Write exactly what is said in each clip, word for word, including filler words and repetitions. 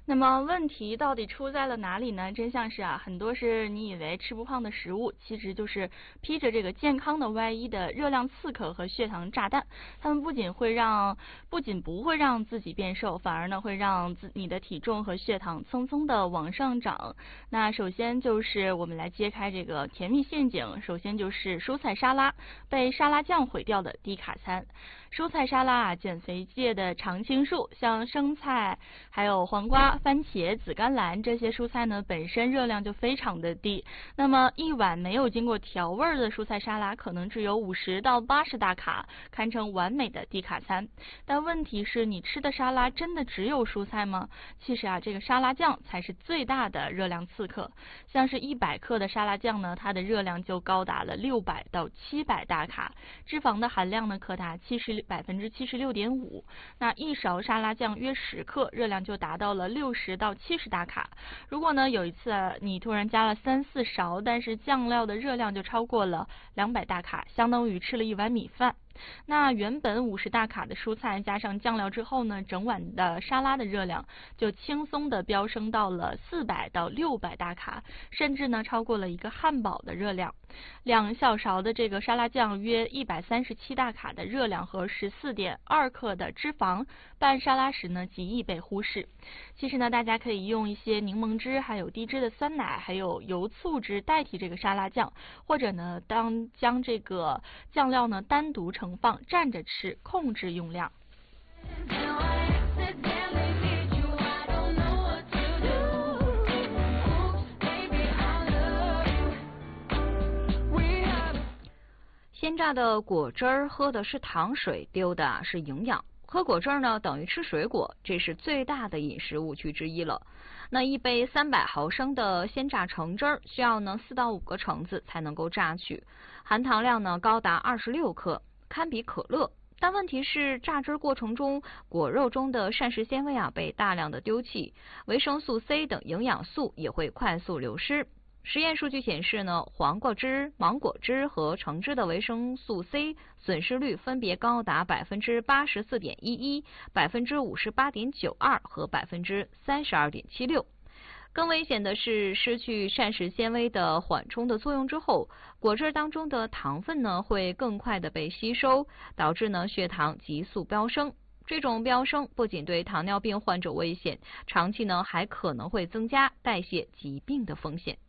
那么问题到底出在了哪里呢？真相是啊，很多是你以为吃不胖的食物，其实就是披着这个健康的外衣的热量刺客和血糖炸弹。它们不仅会让，不仅不会让自己变瘦，反而呢会让自你的体重和血糖蹭蹭的往上涨。那首先就是我们来揭开这个甜蜜陷阱，首先就是蔬菜沙拉，被沙拉酱毁掉的低卡餐。蔬菜沙拉啊，减肥界的常青树，像生菜、还有黄瓜、番茄、紫甘蓝这些蔬菜呢，本身热量就非常的低。那么一碗没有经过调味的蔬菜沙拉，可能只有五十到八十大卡，堪称完美的低卡餐。但问题是，你吃的沙拉真的只有蔬菜吗？其实啊，这个沙拉酱才是最大的热量刺客。像是一百克的沙拉酱呢，它的热量就高达了六百到七百大卡，脂肪的含量呢，可达七十百分之七十六点五。那一勺沙拉酱约十克，热量就达到了六十到七十大卡。如果呢有一次你突然加了三四勺，但是酱料的热量就超过了两百大卡，相当于吃了一碗米饭。那原本五十大卡的蔬菜加上酱料之后呢，整碗的沙拉的热量就轻松的飙升到了四百到六百大卡，甚至呢超过了一个汉堡的热量。两小勺的这个沙拉酱约一百三十七大卡的热量和十四点二克的脂肪，拌沙拉时呢极易被忽视。其实呢，大家可以用一些柠檬汁，还有低脂的酸奶，还有油醋汁代替这个沙拉酱，或者呢当将这个酱料呢单独盛放，蘸着吃，控制用量。 鲜榨的果汁儿喝的是糖水，丢的是营养。喝果汁儿呢等于吃水果，这是最大的饮食误区之一了。那一杯三百毫升的鲜榨橙汁儿需要呢四到五个橙子才能够榨取，含糖量呢高达二十六克，堪比可乐。但问题是，榨汁过程中果肉中的膳食纤维啊被大量的丢弃，维生素 C 等营养素也会快速流失。实验数据显示呢，黄瓜汁、芒果汁和橙汁的维生素 C 损失率分别高达百分之八十四点一一、百分之五十八点九二和百分之三十二点七六。更危险的是，失去膳食纤维的缓冲的作用之后，果汁当中的糖分呢会更快的被吸收，导致呢血糖急速飙升。这种飙升不仅对糖尿病患者危险，长期呢还可能会增加代谢疾病的风险。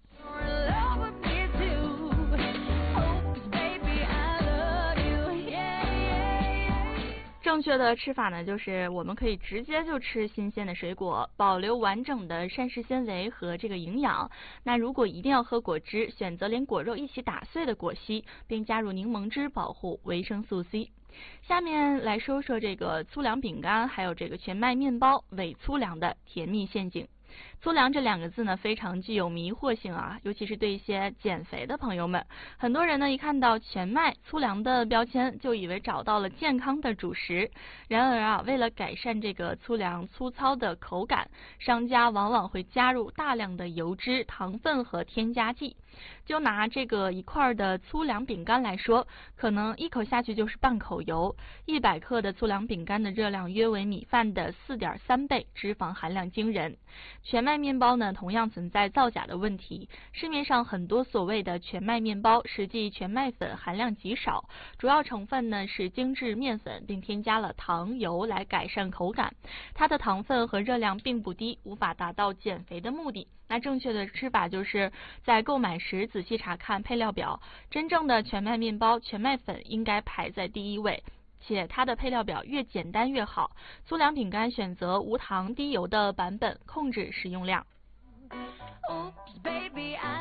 正确的吃法呢，就是我们可以直接就吃新鲜的水果，保留完整的膳食纤维和这个营养。那如果一定要喝果汁，选择连果肉一起打碎的果昔，并加入柠檬汁，保护维生素 C。下面来说说这个粗粮饼干，还有这个全麦面包伪粗粮的甜蜜陷阱。粗粮这两个字呢，非常具有迷惑性啊，尤其是对一些减肥的朋友们。很多人呢，一看到全麦粗粮的标签，就以为找到了健康的主食。然而啊，为了改善这个粗粮粗糙的口感，商家往往会加入大量的油脂、糖分和添加剂。就拿这个一块的粗粮饼干来说，可能一口下去就是半口油。一百克的粗粮饼干的热量约为米饭的 四点三倍，脂肪含量惊人。全麦面包呢，同样存在造假的问题。市面上很多所谓的全麦面包，实际全麦粉含量极少，主要成分呢是精制面粉，并添加了糖油来改善口感。它的糖分和热量并不低，无法达到减肥的目的。那正确的吃法就是在购买时仔细查看配料表，真正的全麦面包、全麦粉应该排在第一位，且它的配料表越简单越好。粗粮饼干选择无糖低油的版本，控制食用量。Oops, baby, I